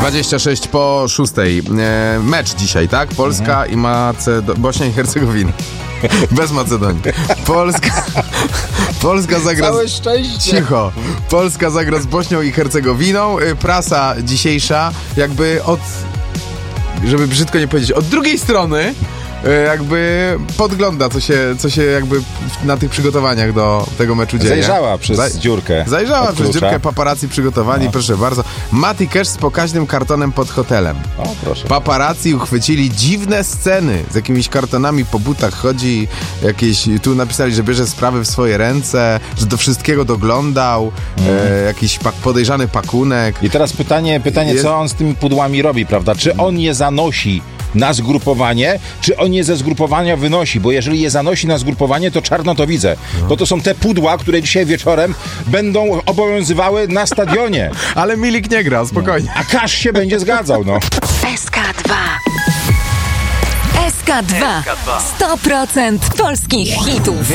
26 po 6. Mecz dzisiaj, tak? Polska i Bośnia i Hercegowina. Bez Macedonii. Polska zagra... Całe szczęście. Cicho. Polska zagra z Bośnią i Hercegowiną. Prasa dzisiejsza jakby żeby brzydko nie powiedzieć, od drugiej strony jakby podgląda, co się jakby na tych przygotowaniach do tego meczu dzieje. Zajrzała przez dziurkę. Zajrzała przez dziurkę, paparazzi przygotowani, proszę bardzo. Mati Cash z pokaźnym kartonem pod hotelem. O, proszę. Paparazzi uchwycili dziwne sceny. Z jakimiś kartonami po butach chodzi, tu napisali, że bierze sprawy w swoje ręce, że do wszystkiego doglądał, jakiś podejrzany pakunek. I teraz pytanie, co on z tymi pudłami robi, prawda? Czy on je zanosi na zgrupowanie, czy on je ze zgrupowania wynosi? Bo jeżeli je zanosi na zgrupowanie, to czarno to widzę. Bo to są te pudła, które dzisiaj wieczorem będą obowiązywały na stadionie. Ale Milik nie gra, spokojnie. A Cash się będzie zgadzał, no. SK2. SK2. 100% polskich hitów.